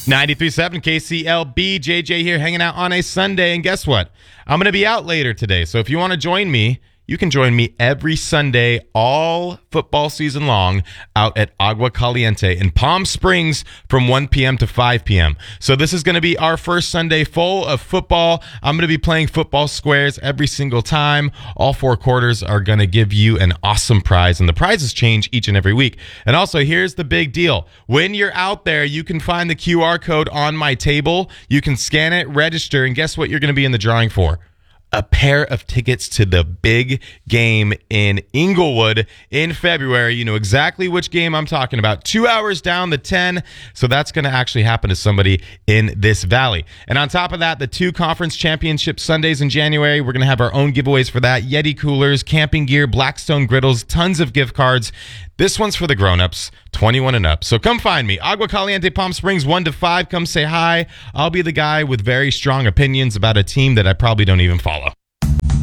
93.7 KCLB, JJ here hanging out on a Sunday. And guess what? I'm going to be out later today. So if you want to join me, you can join me every Sunday all football season long out at Agua Caliente in Palm Springs from 1 p.m. to 5 p.m. So this is going to be our first Sunday full of football. I'm going to be playing football squares every single time. All 4 quarters are going to give you an awesome prize, and the prizes change each and every week. And also, here's the big deal. When you're out there, you can find the QR code on my table. You can scan it, register, and guess what you're going to be in the drawing for? A pair of tickets to the big game in Inglewood in February. You know exactly which game I'm talking about. 2 hours down the 10. So that's going to actually happen to somebody in this valley. And on top of that, the 2 conference championship Sundays in January, we're going to have our own giveaways for that. Yeti coolers, camping gear, Blackstone griddles, tons of gift cards. This one's for the grown-ups, 21 and up. So come find me. Agua Caliente, Palm Springs, 1 to 5. Come say hi. I'll be the guy with very strong opinions about a team that I probably don't even follow.